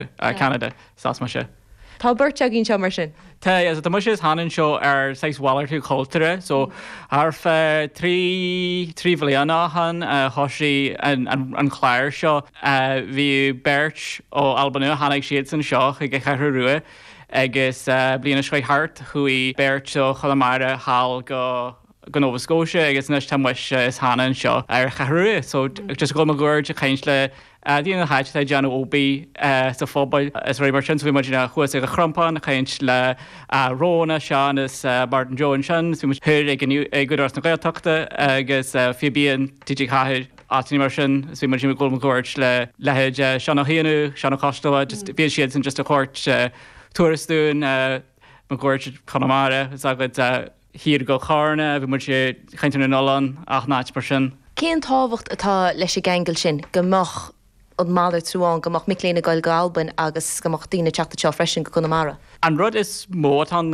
Canada sás mar se. Tá burt a ginn seo mar sin. Tá as mu is hanan seo ar 6 Waller tú culture, so ar fe trí bbliana han hoí an chláir seo bhí Bert ó Albanú hanig siad san seo ag cheithú rua agus bliana seo hart chuí Bert seo cholamara hall go Nova Scotia agus nes tam is hanan seo ar cheithú, so just go magúir a chéins le Díana háit é deanna óbí sa fóbail is ré mar sin bhí mar chuas a chrompan a chéint le róna seán is Martin Joan sin, bhí thuir ag goúirs na gaalteachta agus fibíon TG chaid átaí mar sin, bhí mar sin golmagóirt le lehéid seanna chéanú, seanna costal, just bhí siad san just a chuirt tuairistún magóirt Conamara, is agad hir go chána, bhí mar sé chainte na nólan ach náit mar sin. Cén táhacht atá leis a gangel sin gomach od máidir trúán gomach miléna gail galban agus gomach tína teachta teo freisin go Conamara. An rud is mót an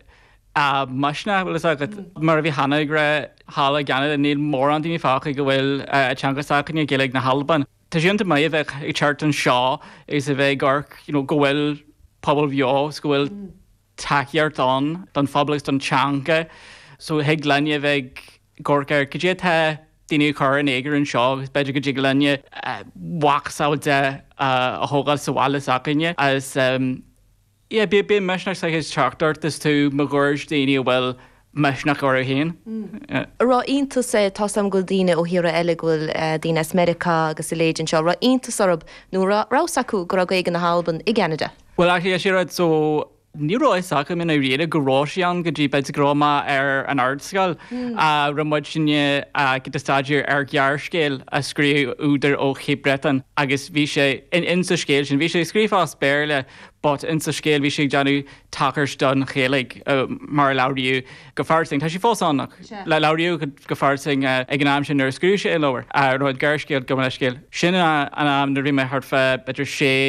masna bhfuil agad mar bhí hana gra hála ganad a níl mór an daoine fácha go bhfuil teangasáchan géalaigh na halban. Tá sianta mai a bheith ag teartan seo is a bheith garc go bhfuil pobl bheo, go bhfuil takeart an don fablas don teanga, so heag lenne bheith gorcar go dé the Dine chur an éiger an seo, beidir go dtí lenne waxáilte a thógáil sa bhhaile acaine as bí meisnach sa his teachtartt is tú magúir daoine bhfuil meisnach or a héin. Rá iontas sé tá sam go dtíine ó hira eile bhfuil daoine America agus i léidir seo, rá iontas orb nó rásaú go raige na Halban i Canada. Well actually sé rud so ní roiach min a réad goráisián go dtí beit groma ar an ardscail ramid sinne go staidir ar gearcéil a scrí úidir ó Chibretan agus bhí sé in sa scéil sin bhí sé scríomh spéirle, but in sa scéil bhí sé deanú takars don chéalaigh mar lairiú go farsing. Tá sí fósánach le lairiú go farsing ag an am sin ar scrú sé leir roiid gearcéil go le scéil. Sinna an am na rime hart fe beidir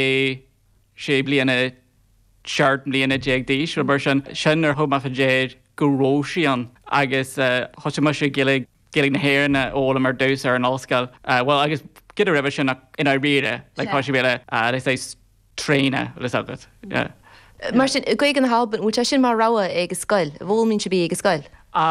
sé bliana seart bliana déag díos, bar sin ar thum a déad goróisián agus thoise mu sé gilig na héirna óla mar dús ar an allscail. Well agus gid a ribh sin ina riire, le tá sé bhéile is tréine le agad. Mar sin goig an Halban, ú sin mar ráha ag scoil, bhil mín se bí ag scoil.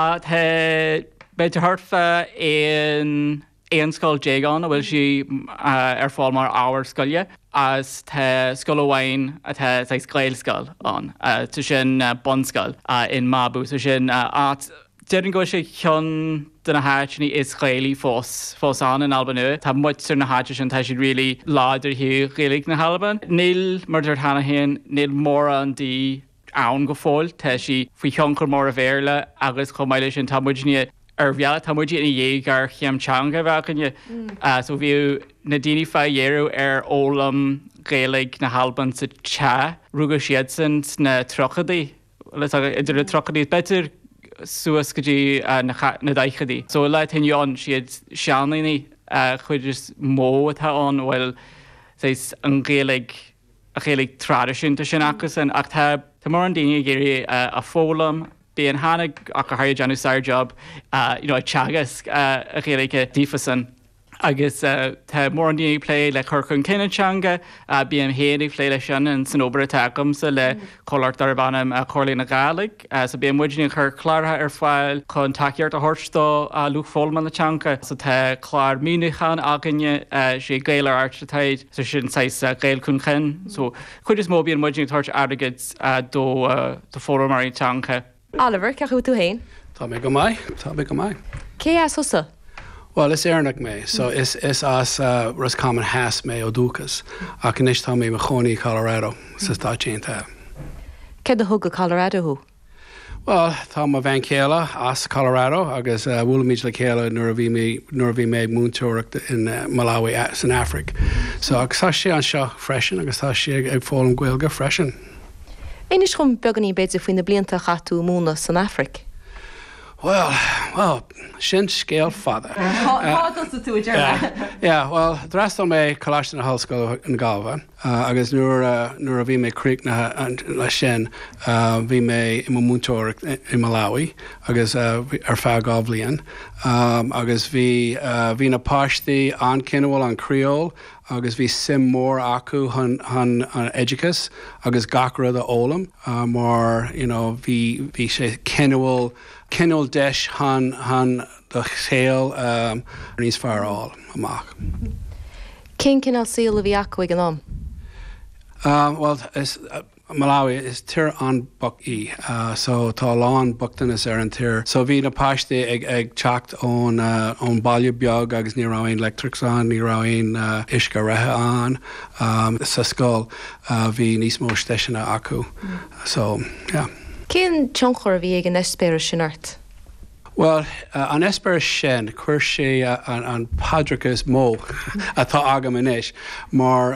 Tá beidir hartfa in éonscoil déagán a bhfuil si ar fáil mar áhar scoile as tá scoil amháin a tá scléilscoil an tu sin bonscoil in Mabú so sin dean go sé ceann duna háitní is scléilí fós an in Albanú, Tá muir na háite sin tá si rilí láidir hiú réalaigh na Halban. Níl mar hana héin níl mór an dí ann go fáil, tá si faoi cheanchar mór a bhéirle agus chomáile sin tá muidní ar bhealach tá muidí ina dhéag ar cheamteanga bheacanne. So bhíú na daoine dhéanú ar ólam réalaigh na Halban sa te rúga siad san na trochadaí. Idir a trochadaí betir suas go dtí na daichadaí. So le taon siad seannaí chuid is mó atáán bhfuil an réalaigh tradiisiúnta sin achas an ach tá mar an daine géirí a fólam bí an hánig ach go hair deanú sair job teagas a réalaigh dífasan. Agus tá mór an daine lé le chur chun cinnetanga bí am héananig lé lei sin an san obair tagamsa le choirt ar bannam a chorlaí na gáalaigh, so bí muidirní chur chlártha ar fáil chun takeíart a thuirtá a luch fólman natanga, so tá chlár míúchan aganne sé géile artitaid so sin géil chun chin, so chuid is mó bí an muidirní thuirt agad do fórum marí tanca. Oliver, ceachú tú hain? Tá mé go mai. Cé as hosa? Well, is éarnach mé, so is as ras common has mé ó dúchas ach inis tá mé choní Colorado sa stáitínta. Cé a thug Colorado hu? Well, tá má bhain céile as Colorado agus bhfuil míid le céile nuair a bhí mé múntúireacht in Malawi san Afric. So agus tá sé an seo freisin agus tá sé ag fáil an gcuilge freisin. Inis chum beganí beidir faoin na blianta chatú múna san Afric? Well, sin scéal fada. Well, drastal mé choláiste na hallscoil an Galva, agus nuair a bhí mé críicnathe le sin bhí mé i múntóireacht i Malawi, agus ar feadh gábhlíonn, agus bhí na páistí an cinehil an Creole, agus bhí sim mór acu han edicus agus gacra a ólam mar bhí sé cinúil deis han do chéal níos fearráil amach. Cin cinál síl a bhí acu ag an am? Well, Malawi is tir an buck so tá lán buchtan is an tir. So bhí na páiste ag teacht ón bailú beag agus ní raín electrics an, ní raín isca rathe an sa scóil bhí níos mó steisina acu. So, yeah. Cén tionchar a bhí ag an espéir sinart? Well, an espéir sin chuir sé an padrachas mó atá agam inis, mar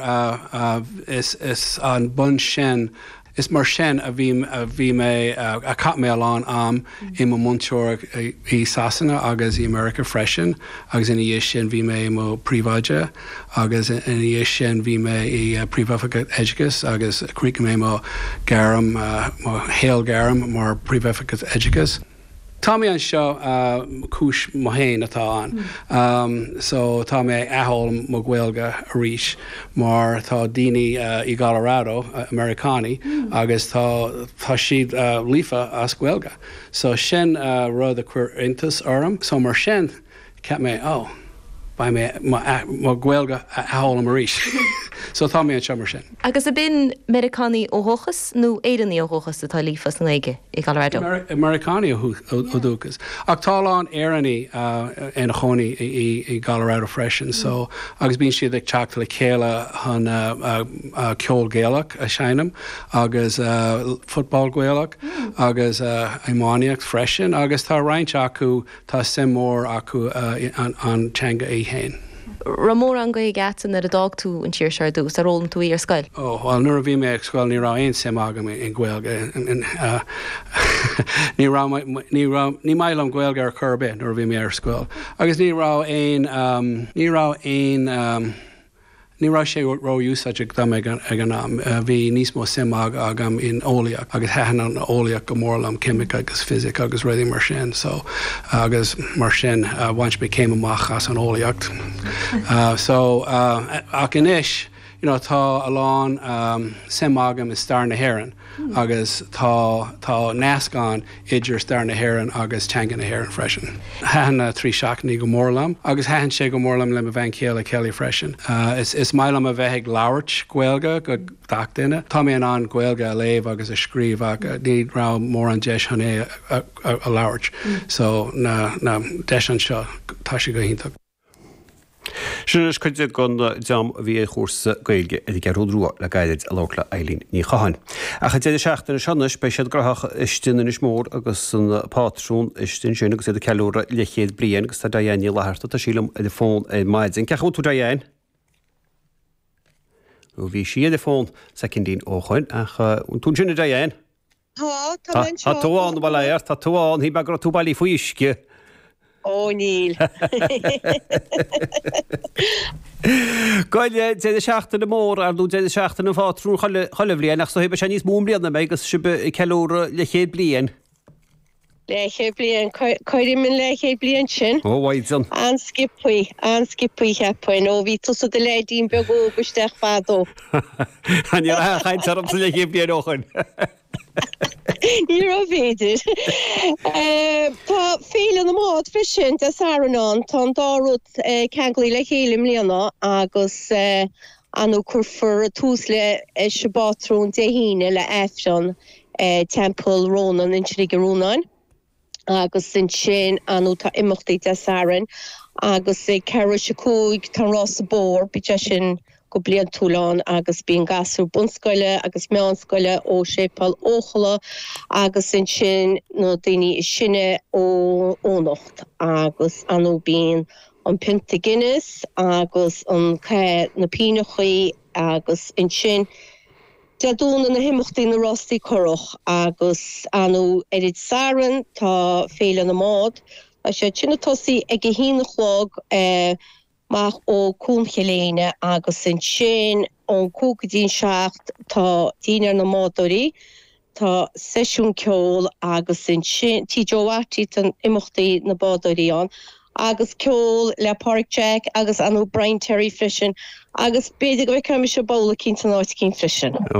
is an bun sin, is mar sin a bhí mé a cap mé alán am I mo múnteoir I Sasanna agus I America freisin, agus in dhéis sin bhí mé mo príváide, agus in dhéis sin bhí mé I príomhaifeacha éidicas, agus críoc mé mo garam, mo héal garam mar príomhaifeacha éidicas. Tá mé an seo cúis mo héin atá an. So tá mé athol mo Gaeilge a rís, mar tá daoine I Colorado, Americani, agus tá siad lífa as Gaeilge. So sin rud a chuir intas orm, so mar sin ceap mé, ba mé mo Gaeilge athol am a rís. So tá mé an seo mar sin. Agus a bin Americani ó thuchas nó éidirní ó thuchas atá lífas an aige I Colorado? Americani ó dúchas. Ach tá lán éireannaí ina chonaí I Colorado freisin, so agus bíonn siad ag teacht le chéile chun ceol Gaelach a seinam, agus football Gaelach, agus imániacht freisin, agus tá roinnt acu tá sim mór acu an teanga I héin. Ramór an go gatan ar a dag tú an tíir seir dús a rólam tú ar scoil? Well, nuair a bhí mé ag scoil ní rá aon sim agam in Gaeilge. Ní mailam Gaeilge ar churbé nuair a bhí mé ar scoil. Agus ní rá sé ró úsáid ag dam ag an am. Bhí níos mó sim agam in óliaach, agus hean an óliaach go mórlam cimic agus physic agus ruí mar sin. So agus mar sin bhaint be céim amach as an óliacht. So ach inis, tá alán sim agam is star na hhéireann, agus tá nascán idir star na hhéireann agus teanga na hhéireann freisin. Hean trí seachnaí go mórlam, agus hean sé go mórlam le a bhain céala Kelly freisin. Is mailam a bheith ag labhairt Gaeilge go dacht duine. Tá mé an Gaeilge a léamh agus a scríomh ach ní rá mór an deis chun é a labhairt. So na deis an seo tá sé go hinntaach. Sin is chuide gan deam a bhí chósa Gaeilge a garúdrúa le gaiid a lála Eileen ní chaáin. A chu déidir seachtain sena spéisiad grathach istíine is mór agus an pátrún istín sin agus a ceúra le chéad blian agus tá dahéine leharta tá sílam a fón maidin. Ceachú tú dahéin? Bhí siad a fón sa cindín óchain ach tún sinna dahéin? Tá túáin bhil léir, tá túáin hí begur tú bailí faoisce. Níl. Gaile déidir seachtain na mór ar dú déidir seachtain na fátrún choileh blian ach so hebh sé níos mún blianana mé agus sibe ceúra le chéad blian. Le chéad blian, coidir min le chéad blian sin. Waidsan. An skippuí cheappain ó bhí tusa de leidín begó buisteach fádó. An ar chaint arm sa le chéad blian óchain. Ní ra féidir. Tá féile na mád freisin a Saranán tá dárút ceangaí le chélim líana agus anú curfur tús le sebátrún déhíine le Efron Temple Rónan in Sríige Rónain agus sin sin anú tá imachtaí de Saran agus ceir se cúig tá rás a bór bíte sin go blian túlán agus bíon gasú bunscoile agus meánscoile ó sépal óchala agus sin nó daoine is sinne ó ónacht agus anú bíon an Pinta Guinness agus an na pínachaí agus sin deadúna na himachtaí na Rostí Corach agus anú Edith Saran tá féile na mád a sé sinna tosaí ag a hína chlog Mach ó cúncheléine agus sin ón cúgadín seacht tá dínar na mádorí, tá sesiún ceol agus sin tíohhairtí tan imachtaí na bádorí an, agus ceol le Park Jack agus anú Brian Terry frisin agus beidir go bheith se bóla cinnta náid cín frisin.